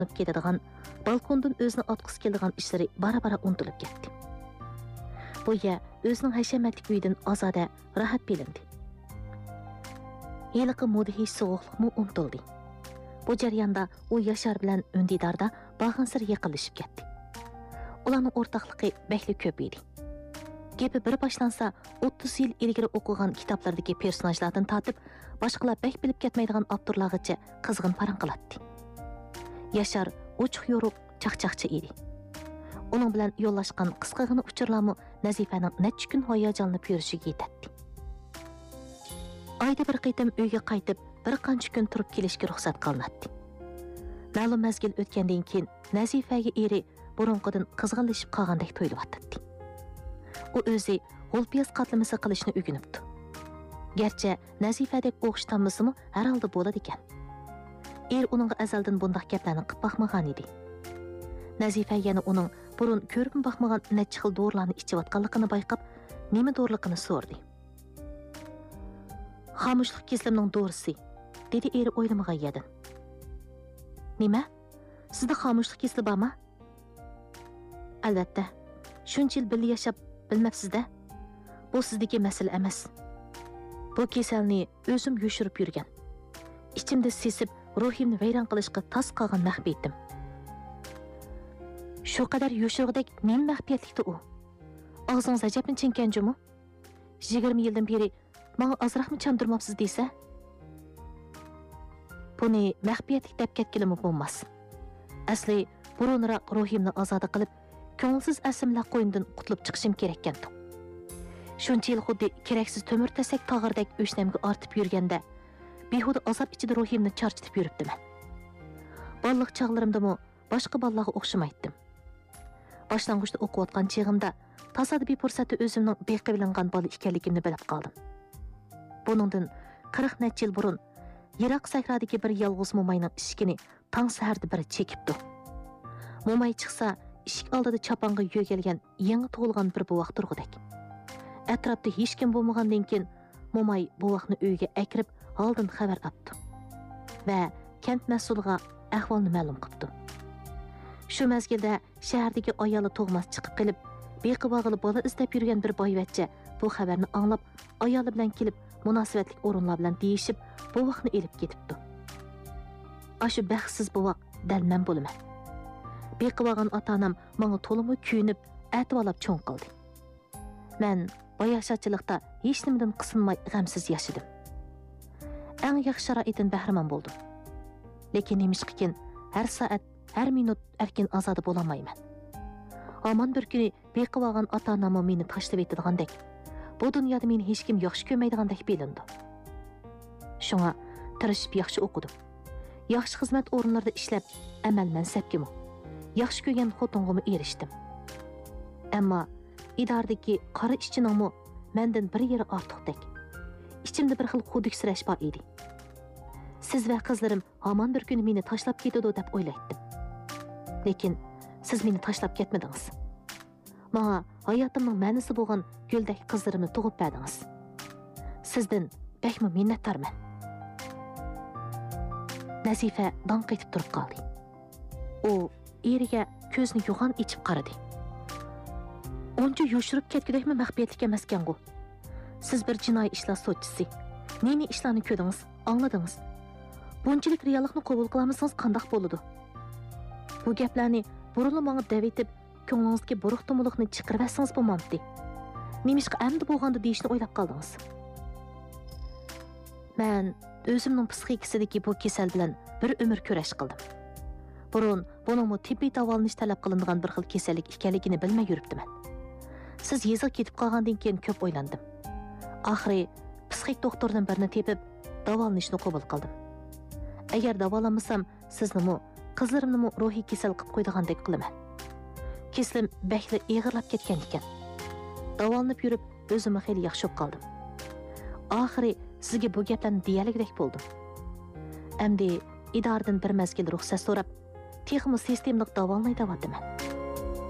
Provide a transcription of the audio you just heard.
ketadigan, balkondan o'zini otqisi keladigan ishlari bara-bara unutilib ketdi. Bu yer o'zining hashamatli uyidan ozoda, rahat belindi. Yiliqi mudhish sovuqlikmi unutildi. Bu jarayonda u Yashar bilan Undidarda bag'ansir yaqinlashib ketdi. Ularning o'rtoqligi bekli ko'p edi. Gepi bir boshlansa 30 yil ilgari o'qigan kitoblardagi personajlardan tortib, boshqalar bek bilib ketmaydigan avtorlargacha qizg'in parang qiladi. Yashar ochiq yo'ruq, chaqchaqchi edi. Uning bilan yo'llashgan qisqagina uchurlarmi Nazifaning necha kun hayajonlanib yurishiga yetadi. Oyda bir qitim uyga qaytib, bir qancha kun turib kelishga ruxsat qilinadi. Ma'lum mazgil o'tgandan keyin Nazifaga eri burunqidan qizg'inlashib qolgandek tuyulyapti. U o'zi g'ulpiyaz qatlamasi qilishni o'rganibdi. Garchi Nazifadek o'xshatanmasimi har holda bo'ladi ekan. Uningga azaldan bunday gaplarni qilib baxmagan edi. Nazifa yana uning burun ko'rib baxmagan necha xil dorilarni ichayotganligini bayqab, nima doriligini so'radi. Xomushlik keslimning dorisi, dedi eri o'ylamagan yedin. Nima? Sizda xomushlik kesli bormi? Albatta. Shuncha yil birga yashab bilmabsiz-da. Bu sizdagi masala emas. Bu kasalni o'zim yoshirib yurgan. Ichimda sesib, ruhimni vayron qilishga tas qolgan maxfiyatim. Shu qadar yoshirg'idek nima maxfiyatlikdi u? Og'zingiz ajabni chinkanjimi? 20 yildan beri menga azroqmi chamdirmabsiz desa? Buni maxfiyatlik deb ketganimi bo'lmas. Asli burunroq ruhimni ozoda qilib, ko'ngilsiz asimlar qo'yindan qutulib chiqishim kerak ekan. Shuncha yil xuddi keraksiz to'mir tasak tog'irdek o'shnamga ortib yurganda, behuda azob ichida ruhimni charchitib yuribdiman. Balliq chog'larimdami boshqa bolalarga o'xshamaydim. Boshlang'uchda o'qiyotgan chig'imda tasodifiy fursatda o'zimning beqilingan bola ekanligimni bilib qoldim. Buningdan 40 necha yil burun Yiroq sahrodagi bir yolg'iz mo'mayning ishkini tong saharda biri chekibdi. Mo'may chiqsa, ishik oldida chaponga yo'galgan yangi tug'ilgan bir buvoq turg'udek. Atrofda hech kim bo'lmagandan keyin mo'may buvoqni uyga akirib, oldin xabar oldi va kent mas'uliga ahvolni ma'lum qildi. Shu mazgilda shahardagi ayoli tug'mas chiqib qilib, beqibog'ili bola izlab yurgan bir boyvachcha bu xabarni anglab, ayoli bilan kelib, munosabatli o'rinlar bilan deyishib, buvoqni elib ketibdi. Ashu baxtsiz buvoq dalman bo'laman. Beqibog'an ota-onam menga to'limi kuyinib, atvolab cho'ng qildi. Men boyashachilikda hech nimadan qisinmay g'amsiz yashadim. Eng yaxshi sharoitdan bahramand bo'ldim. Lekin nemishqikin har soat, har minut erkin ozoda bo'lamayman. Aman bir kuni beqibog'an ota-onam meni tashlab etdigandek, bu dunyoda meni hech kim yaxshi ko'rmaydigandek bilindi. Shunga tirishib yaxshi o'qidim. Yaxshi xizmat o'rinlarida ishlab, amal mansabgimi, yaxshi ko'rgan xotinimga erishdim. Ammo idoradagi qora ishchiningmi mendan bir yeri ortiqdek. Ichimda bir xil xuduksirash bor edi. Siz va qizlarim aman bir kuni meni tashlab ketadi deb o'ylaydim. Lekin siz meni tashlab ketmadingiz. Menga hayotimning ma'nosi bo'lgan guldek qizlarimni tug'ib berdingiz. Sizdan bekmi minnatdorman. Nazifa dong etib turib qoldi. U eriga ko'zni yo'g'on ichib qaradi. Oncha yoshirib ketgudekmi maxfiyatlik emaskan-ku. Siz bir jinoiy ishlar sotchisi. Neni ishlarni ko'rdingiz, angladingiz. Bunchalik reallikni qabul qilamisingiz qandoq bo'ladi? Bu gaplarni burunli menga davetib, ko'nglingizga buruq-tumuliqni chiqarib olsangiz bo'lmamdi. Nemishqa endi bo'lganda deyishni o'ylab qoldingiz. Men o'zimning psixikasidagi bu kasal bilan bir umr kurash qildim. Burun buningmi tibbiy davolanish talab qilinadigan bir xil kasallik ekanligini bilmay yuribdiman. Siz yeziq ketib qolgandan keyin ko'p o'ylandim. Oxiri psixik doktordan birini tepib, davolanishni qabul qildim. Agar davolanmasam, siznimi, qizlarimni ruhiy kasal qilib qo'ydigandek qilaman. Keslim bakli eg'irlab ketgan ekan. Davolanib yurib, o'zimni xeyli yaxshi qoldim. Oxiri sizga bu gaplarni deyaligidek bo'ldim. Endi idoradan bir mazgil ruxsat so'rab, texnik sistemlik davolanay davodaman.